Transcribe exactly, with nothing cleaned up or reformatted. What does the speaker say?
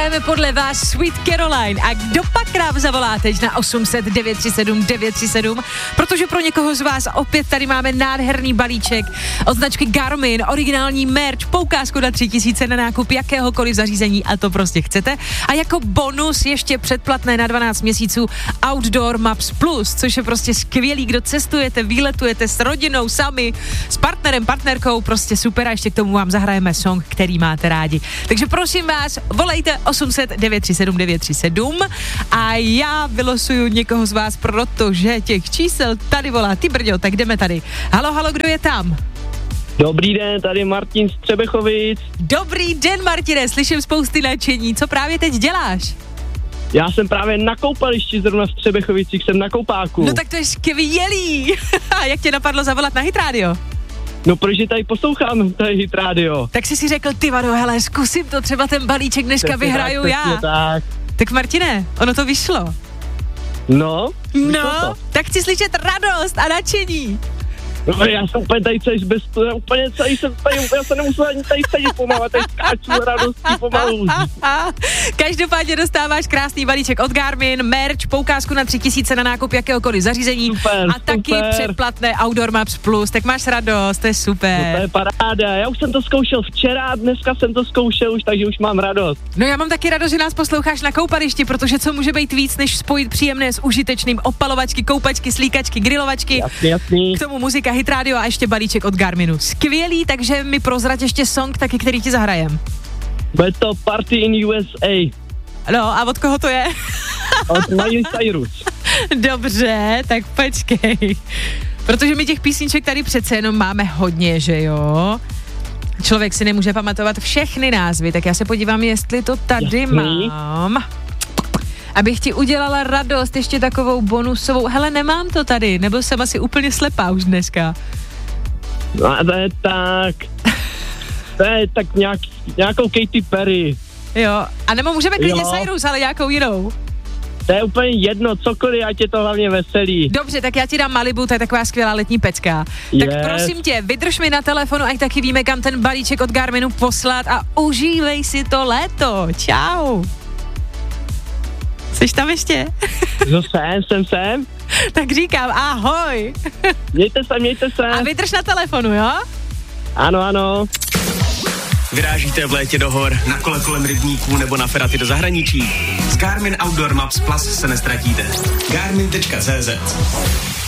hrajeme podle vás Sweet Caroline. A kdo pak nám zavolá teď na osm set devět tři sedm devět tři sedm, protože pro někoho z vás opět tady máme nádherný balíček od značky Garmin, originální merch, poukázku na tři tisíce na nákup jakéhokoliv zařízení a to prostě chcete. A jako bonus ještě předplatné na dvanáct měsíců Outdoor Maps Plus, což je prostě skvělý, kdo cestujete, výletujete s rodinou, sami, s partnerem, partnerkou, prostě super a ještě k tomu vám zahrajeme song, který máte rádi. Takže prosím vás, volejte osm set devět tři sedm devět tři sedm a já vylosuju někoho z vás, protože těch čísel tady volá. Ty brďo, tak jdeme tady. Halo, halo, kdo je tam? Dobrý den, tady Martin z Třebechovic. Dobrý den, Martine, slyším spousty nadšení. Co právě teď děláš? Já jsem právě na koupališti, zrovna v Třebechovicích, jsem na koupáku. No tak to je skvělý. Jak tě napadlo zavolat na Hit Radio? No, protože tady poslouchám, tady Hit Radio. Tak jsi si řekl, ty vado, hele, zkusím to, třeba ten balíček dneska přesně vyhraju tak, já. Tak. tak Martine, ono to vyšlo. No, vyšlo No, to. tak chci slyšet radost a nadšení. No, já jsem úplně tady celý bez toho, úplně celý jsem tady, já jsem nemusel ani tady sedět pomalu, tady skáču radostí pomalu. Každopádně dostáváš krásný balíček od Garmin, merch, poukázku na tři tisíce na nákup jakéhokoliv zařízení super, a taky super. předplatné Outdoor Maps Plus, tak máš radost, to je super. No to je paráda, já už jsem to zkoušel včera, dneska jsem to zkoušel už, takže už mám radost. No já mám taky radost, že nás posloucháš na koupališti, protože co může být víc, než spojit příjemné s užitečným, opalovačky, koupačky, slíkačky, grilovačky, jasný, jasný. K tomu muzika, Hit Radio a ještě balíček od Garminu. Skvělý, takže mi prozrať ještě song taky, který ti zahrajem. Bude to Party in U S A. No a od koho to je? Od Miley Cyrus. Dobře, tak počkej. Protože my těch písniček tady přece jenom máme hodně, že jo? Člověk si nemůže pamatovat všechny názvy, tak já se podívám, jestli to tady jasný. Mám. Abych ti udělala radost, ještě takovou bonusovou. Hele, nemám to tady, nebyl jsem asi úplně slepá už dneska. No a to je tak, to je tak nějak, nějakou Katy Perry. Jo, a nebo můžeme klidně Cyrus, ale nějakou jinou. To je úplně jedno, cokoliv, ať je to hlavně veselý. Dobře, tak já ti dám Malibu, to je taková skvělá letní pecka. Yes. Tak prosím tě, vydrž mi na telefonu, ať taky víme, kam ten balíček od Garminu poslat a užívej si to léto. Čau. Jsi tam ještě? No jsem, jsem, jsem. Tak říkám ahoj. Mějte se, mějte se. A vydrž na telefonu, jo? Ano, ano. Vyrážíte v létě do hor, na kole kolem rybníků nebo na feraty do zahraničí? S Garmin Outdoor Maps Plus se nestratíte. Garmin tečka cé zet